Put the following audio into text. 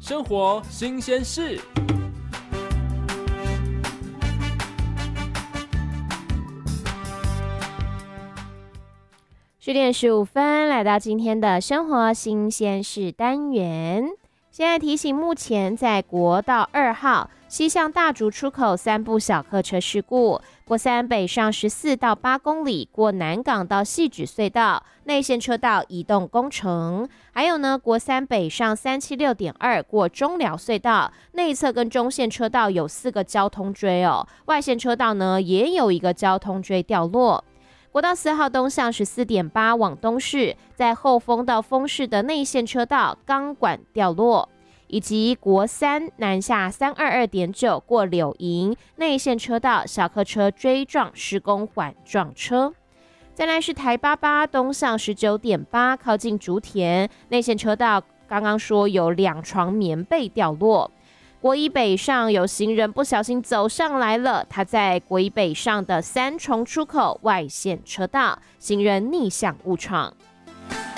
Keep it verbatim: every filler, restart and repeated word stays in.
生活新鲜事。 十点十五分，来到今天的生活新鲜事单元。现在提醒，目前在国道二号西向大竹出口三部小客车事故，国三北上十四到八公里过南港到汐止隧道内线车道移动工程，还有呢国三北上三七六点二过中寮隧道内侧跟中线车道有四个交通锥哦，外线车道呢也有一个交通锥掉落。国道四号东向十四点八往东市，在后丰到丰市的内线车道钢管掉落，以及国三南下三二二点九过柳营内线车道小客车追撞施工缓撞车。再来是台八八东向十九点八靠近竹田内线车道，刚刚说有两床棉被掉落。国一北上有行人不小心走上来了，他在国一北上的三重出口外线车道，行人逆向误闯。